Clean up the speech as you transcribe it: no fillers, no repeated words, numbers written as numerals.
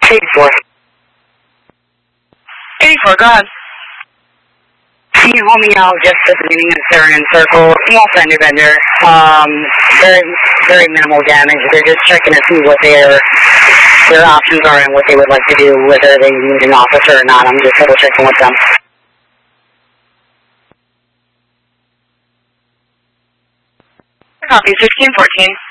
84. 84, go ahead. Can you hold me out just at the beginning of the Sarian Circle? Small fender bender. Very minimal damage. They're just checking to see what their options are and what they would like to do, whether they need an officer or not. I'm just double checking with them. Copy, 1614.